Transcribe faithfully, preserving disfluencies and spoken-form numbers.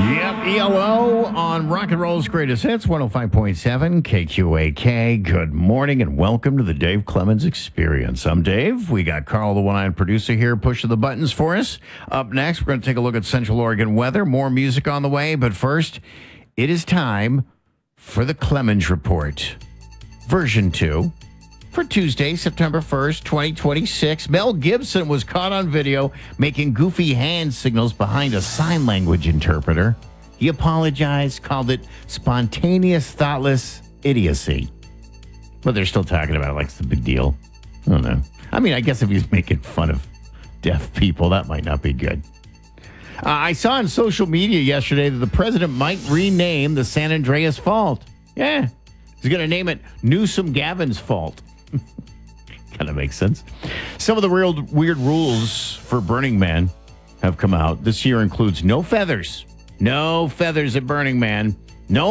Yep, E L O on Rock and Roll's Greatest Hits, one oh five point seven K Q A K. Good morning and welcome to the Dave Clemens Experience. I'm Dave. We got Carl, the one-eyed producer here, pushing the buttons for us. Up next, we're going to take a look at Central Oregon weather. More music on the way, but first, it is time for the Clemens Report. Version two. For Tuesday, September first, twenty twenty-six, Mel Gibson was caught on video making goofy hand signals behind a sign language interpreter. He apologized, called it spontaneous, thoughtless idiocy. But they're still talking about it like it's a big deal. I don't know. I mean, I guess if he's making fun of deaf people, that might not be good. Uh, I saw on social media yesterday that the president might rename the San Andreas Fault. Yeah, he's going to name it Newsom Gavin's Fault. Kind of makes sense. Some of the real weird rules for Burning Man have come out. This year includes no feathers. No feathers at Burning Man.